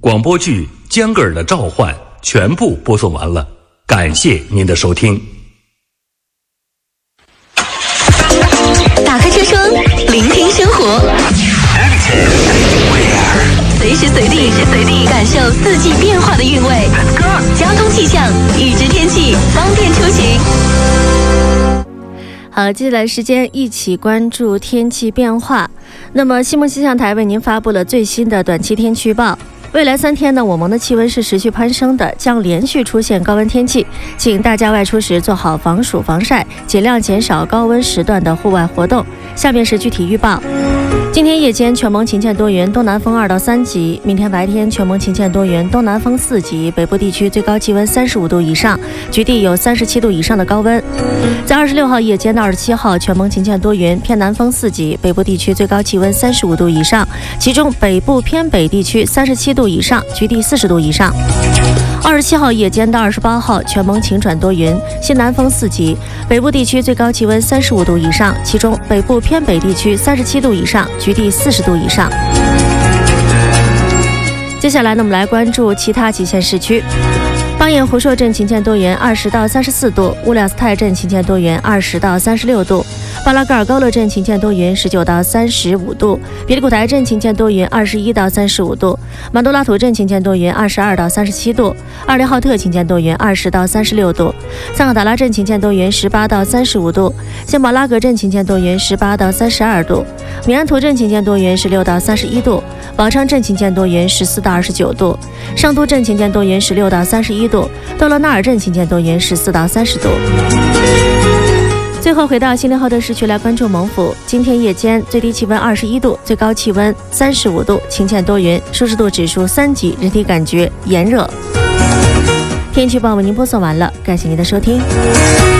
广播剧《江格尔的召唤》全部播送完了，感谢您的收听。 打开车窗，聆听生活，随时随地感受四季变化的韵味。交通气象、预知天气，方便出行。 好，接下来时间一起关注天气变化。那么西蒙气象台为您发布了最新的短期天气预报。未来3天呢，我们的气温是持续攀升的，将连续出现高温天气，请大家外出时做好防暑防晒，尽量减少高温时段的户外活动。下面是具体预报。今天夜间全蒙晴间多云，东南风2到3级；明天白天全蒙晴间多云，东南风4级，北部地区最高气温35度以上，局地有37度以上的高温。在26号夜间到27号，全蒙晴间多云，偏南风4级，北部地区最高气温35度以上，其中北部偏北地区37度以上，局地40度以上。27号夜间到28号，全蒙晴转多云，西南风4级，北部地区最高气温35度以上，其中北部偏北地区37度以上，局地40度以上。接下来呢，我们来关注其他几线市区。巴彦胡硕镇晴间多云，20到34度；乌廖斯泰镇晴间多云，20到36度；巴拉格尔高勒镇晴间多云，19到35度；比利古台镇晴间多云，21到35度；曼多拉图镇晴间多云，22到37度；二连浩特晴间多云，20到36度；桑卡达拉镇晴间多云，18到35度；仙宝拉格镇晴间多云，18到32度；米安图镇晴间多云，16到31度；宝昌镇晴间多云，14到29度；上都镇晴间多云，16到31度；多勒纳尔镇晴间多云，14到30度。最后回到锡林浩特市区来关注蒙府，今天夜间最低气温21度，最高气温35度，晴间多云，舒适度指数3级，人体感觉炎热。天气预报为您播送完了，感谢您的收听。